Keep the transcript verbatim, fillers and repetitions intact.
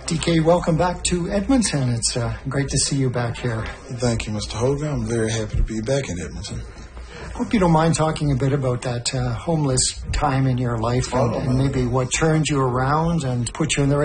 D K, welcome back to Edmonton. It's uh, great to see you back here. Thank you, Mister Hogan. I'm very happy to be back in Edmonton. Hope you don't mind talking a bit about that uh, homeless time in your life and, and maybe what turned you around and put you in the right